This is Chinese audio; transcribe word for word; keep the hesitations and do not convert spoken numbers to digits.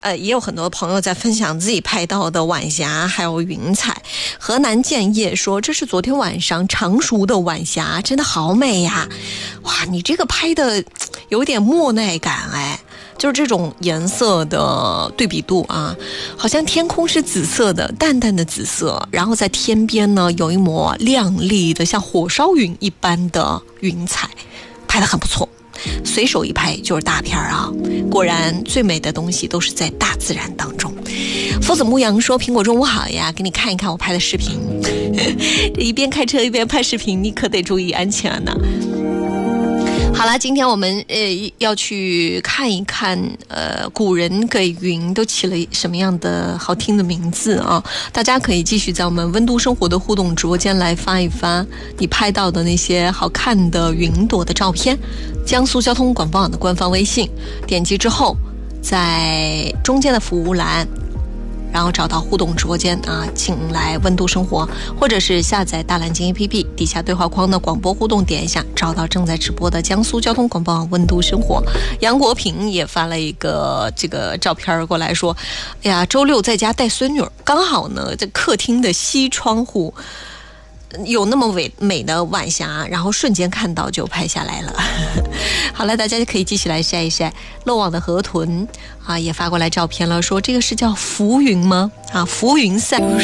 呃，也有很多朋友在分享自己拍到的晚霞还有云彩。河南建业说，这是昨天晚上常熟的晚霞，真的好美呀！哇，你这个拍的有点莫奈感哎，就是这种颜色的对比度啊，好像天空是紫色的，淡淡的紫色，然后在天边呢有一抹亮丽的像火烧云一般的云彩，拍得很不错。随手一拍就是大片啊！果然最美的东西都是在大自然当中。夫子牧羊说，苹果中午好呀，给你看一看我拍的视频。一边开车一边拍视频，你可得注意安全呢。好了，今天我们呃要去看一看呃古人给云都起了什么样的好听的名字啊！大家可以继续在我们温度生活的互动直播间来发一发你拍到的那些好看的云朵的照片。江苏交通广播网的官方微信，点击之后在中间的服务栏，然后找到互动直播间啊，请来温度生活，或者是下载大蓝鲸 A P P， 底下对话框的广播互动点一下，找到正在直播的江苏交通广播网温度生活。杨国平也发了一个这个照片过来说，哎呀，周六在家带孙女，刚好呢这客厅的西窗户有那么美美的晚霞，然后瞬间看到就拍下来了。好了，大家就可以继续来晒一晒。漏网的河豚啊也发过来照片了，说这个是叫浮云吗？啊，浮云散。